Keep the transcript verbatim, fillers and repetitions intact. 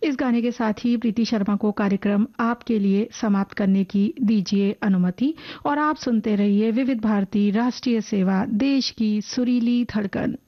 इस गाने के साथ ही प्रीति शर्मा को कार्यक्रम आपके लिए समाप्त करने की दीजिए अनुमति और आप सुनते रहिए विविध भारती राष्ट्रीय सेवा, देश की सुरीली धड़कन।